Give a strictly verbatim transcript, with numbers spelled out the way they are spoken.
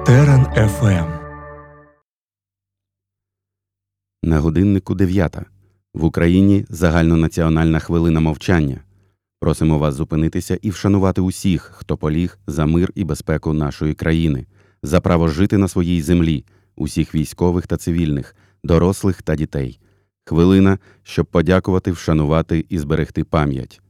Терен еф ем. На годиннику дев'ята. В Україні загальнонаціональна хвилина мовчання. Просимо вас зупинитися і вшанувати усіх, хто поліг за мир і безпеку нашої країни, за право жити на своїй землі, усіх військових та цивільних, дорослих та дітей. Хвилина, щоб подякувати, вшанувати і зберегти пам'ять.